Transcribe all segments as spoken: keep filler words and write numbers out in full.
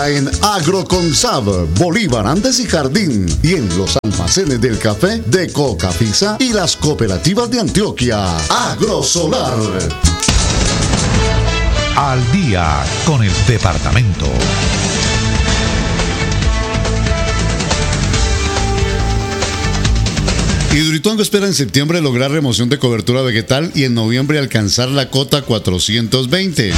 En Agroconsab, Bolívar, Andes y Jardín, y en los almacenes del café de Cocafisa y las cooperativas de Antioquia. Agrosolar. Al día con el departamento. Hidroituango espera en septiembre lograr remoción de cobertura vegetal y en noviembre alcanzar la cota cuatrocientos veinte.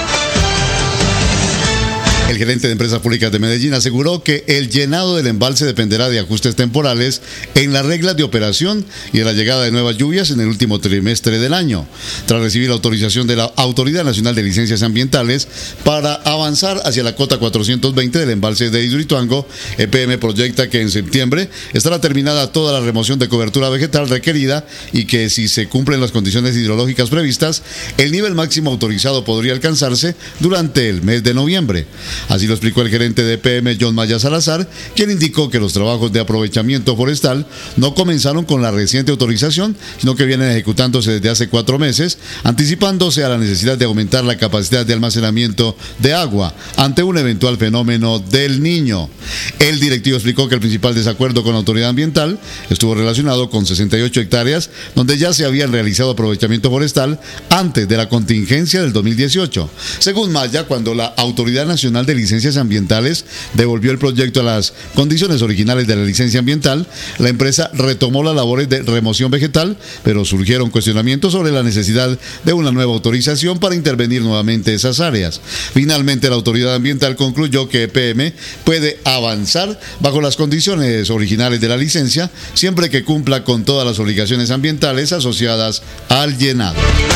El gerente de Empresas Públicas de Medellín aseguró que el llenado del embalse dependerá de ajustes temporales en las reglas de operación y de la llegada de nuevas lluvias en el último trimestre del año. Tras recibir la autorización de la Autoridad Nacional de Licencias Ambientales para avanzar hacia la cota cuatrocientos veinte del embalse de Hidroituango, E P M proyecta que en septiembre estará terminada toda la remoción de cobertura vegetal requerida y que, si se cumplen las condiciones hidrológicas previstas, el nivel máximo autorizado podría alcanzarse durante el mes de noviembre. Así lo explicó el gerente de E P M, John Maya Salazar, quien indicó que los trabajos de aprovechamiento forestal no comenzaron con la reciente autorización, sino que vienen ejecutándose desde hace cuatro meses, anticipándose a la necesidad de aumentar la capacidad de almacenamiento de agua ante un eventual fenómeno del Niño. El directivo explicó que el principal desacuerdo con la autoridad ambiental estuvo relacionado con sesenta y ocho hectáreas donde ya se habían realizado aprovechamiento forestal antes de la contingencia del dos mil dieciocho. Según Maya, cuando la Autoridad Nacional de Licencias Ambientales devolvió el proyecto a las condiciones originales de la licencia ambiental, la empresa retomó las labores de remoción vegetal, pero surgieron cuestionamientos sobre la necesidad de una nueva autorización para intervenir nuevamente esas áreas. Finalmente, la autoridad ambiental concluyó que E P M puede avanzar bajo las condiciones originales de la licencia, siempre que cumpla con todas las obligaciones ambientales asociadas al llenado.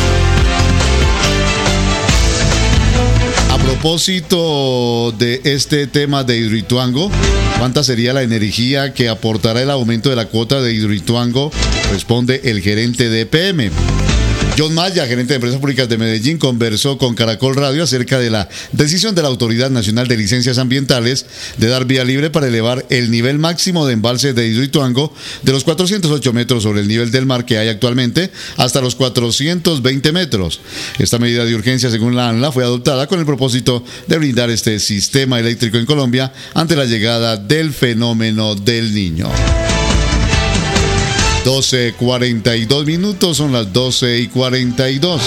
A propósito de este tema de Hidroituango, ¿cuánta sería la energía que aportará el aumento de la cuota de Hidroituango? Responde el gerente de E P M. John Maya, gerente de Empresas Públicas de Medellín, conversó con Caracol Radio acerca de la decisión de la Autoridad Nacional de Licencias Ambientales de dar vía libre para elevar el nivel máximo de embalse de Hidroituango de los cuatrocientos ocho metros sobre el nivel del mar que hay actualmente hasta los cuatrocientos veinte metros. Esta medida de urgencia, según la ANLA, fue adoptada con el propósito de blindar este sistema eléctrico en Colombia ante la llegada del fenómeno del Niño. doce cuarenta y dos minutos, son las doce y cuarenta y dos.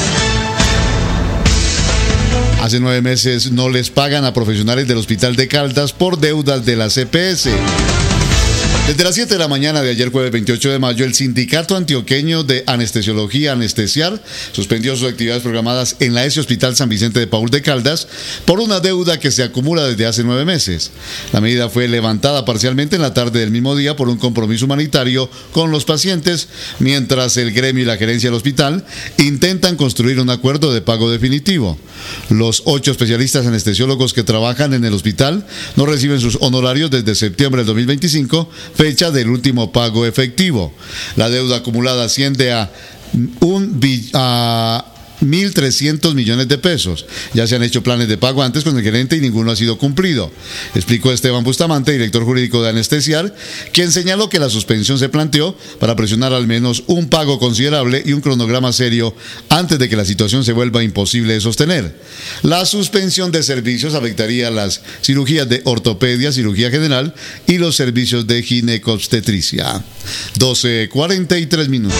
Hace nueve meses no les pagan a profesionales del Hospital de Caldas por deudas de la C P S. Desde las siete de la mañana de ayer, jueves veintiocho de mayo, el Sindicato Antioqueño de Anestesiología Anestesiar suspendió sus actividades programadas en la E S I Hospital San Vicente de Paúl de Caldas por una deuda que se acumula desde hace nueve meses. La medida fue levantada parcialmente en la tarde del mismo día por un compromiso humanitario con los pacientes, mientras el gremio y la gerencia del hospital intentan construir un acuerdo de pago definitivo. Los ocho especialistas anestesiólogos que trabajan en el hospital no reciben sus honorarios desde septiembre del dos mil veinticinco, fecha del último pago efectivo. La deuda acumulada asciende a un a mil trescientos millones de pesos. Ya se han hecho planes de pago antes con el gerente y ninguno ha sido cumplido, explicó Esteban Bustamante, director jurídico de Anestesiar, quien señaló que la suspensión se planteó para presionar al menos un pago considerable y un cronograma serio antes de que la situación se vuelva imposible de sostener. La suspensión de servicios afectaría las cirugías de ortopedia, cirugía general y los servicios de ginecobstetricia. doce cuarenta y tres minutos.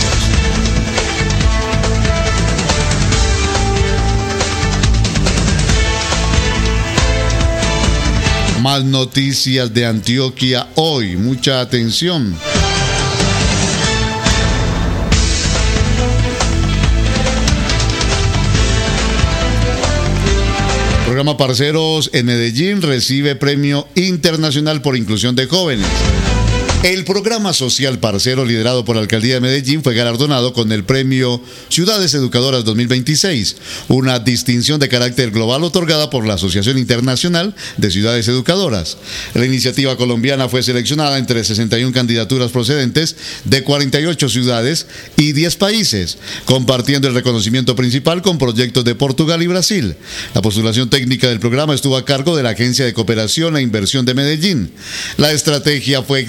Más noticias de Antioquia hoy. Mucha atención. El programa Parceros en Medellín recibe premio internacional por inclusión de jóvenes. El programa social Parcero, liderado por la Alcaldía de Medellín, fue galardonado con el premio Ciudades Educadoras dos mil veintiséis, una distinción de carácter global otorgada por la Asociación Internacional de Ciudades Educadoras. La iniciativa colombiana fue seleccionada entre sesenta y una candidaturas procedentes de cuarenta y ocho ciudades y diez países, compartiendo el reconocimiento principal con proyectos de Portugal y Brasil. La postulación técnica del programa estuvo a cargo de la Agencia de Cooperación e Inversión de Medellín. La estrategia fue exaltada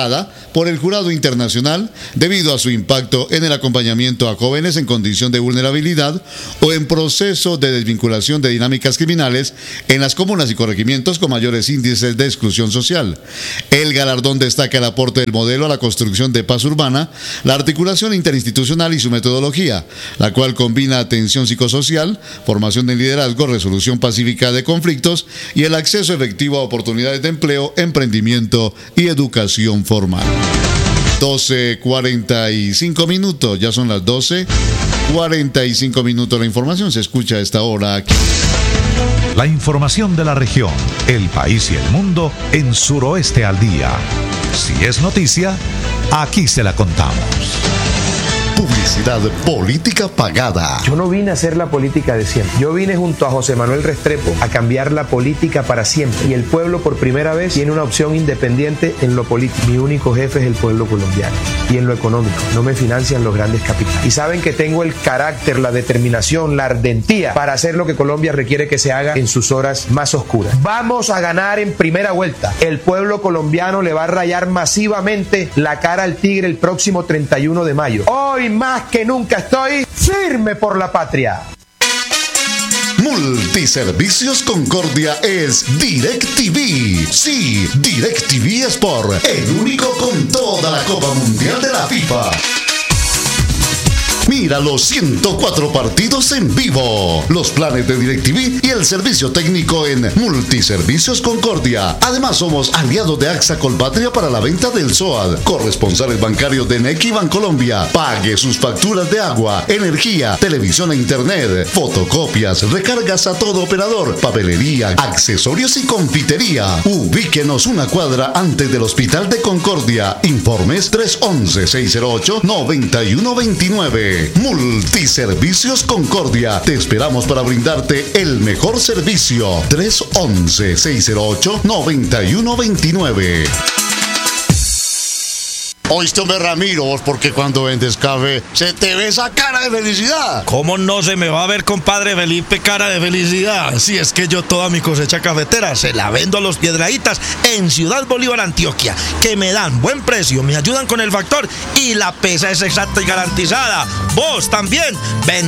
valorada por el jurado internacional debido a su impacto en el acompañamiento a jóvenes en condición de vulnerabilidad o en proceso de desvinculación de dinámicas criminales en las comunas y corregimientos con mayores índices de exclusión social. El galardón destaca el aporte del modelo a la construcción de paz urbana, la articulación interinstitucional y su metodología, la cual combina atención psicosocial, formación de liderazgo, resolución pacífica de conflictos y el acceso efectivo a oportunidades de empleo, emprendimiento y educación formal. doce cuarenta y cinco minutos, ya son las doce cuarenta y cinco minutos. La información se escucha a esta hora aquí. La información de la región, el país y el mundo en Suroeste al Día. Si es noticia, aquí se la contamos. Publicidad política pagada. Yo no vine a hacer la política de siempre. Yo vine junto a José Manuel Restrepo a cambiar la política para siempre. Y el pueblo por primera vez tiene una opción independiente en lo político. Mi único jefe es el pueblo colombiano. Y en lo económico, no me financian los grandes capitales. Y saben que tengo el carácter, la determinación, la ardentía para hacer lo que Colombia requiere que se haga en sus horas más oscuras. Vamos a ganar en primera vuelta. El pueblo colombiano le va a rayar masivamente la cara al tigre el próximo treinta y uno de mayo. Hoy más que nunca estoy firme por la patria. Multiservicios Concordia es DirecTV. Sí, DirecTV Sport, el único con toda la Copa Mundial de la FIFA. Mira los ciento cuatro partidos en vivo, los planes de DirecTV y el servicio técnico en Multiservicios Concordia. Además, somos aliados de AXA Colpatria para la venta del S O A D, corresponsales bancarios de Nequi Bancolombia. Pague sus facturas de agua, energía, televisión e internet, fotocopias, recargas a todo operador, papelería, accesorios y confitería. Ubíquenos una cuadra antes del Hospital de Concordia. Informes tres once, seis cero ocho, noventa y uno veintinueve. Multiservicios Concordia. Te esperamos para brindarte el mejor servicio. tres once, seis cero ocho, noventa y uno veintinueve. Oíste, hombre, Ramiro, porque cuando vendes café se te ve esa cara de felicidad. ¿Cómo no se me va a ver, compadre Felipe, cara de felicidad? Si es que yo toda mi cosecha cafetera se la vendo a los Piedraítas en Ciudad Bolívar, Antioquia, que me dan buen precio, me ayudan con el factor y la pesa es exacta y garantizada. Vos también, ven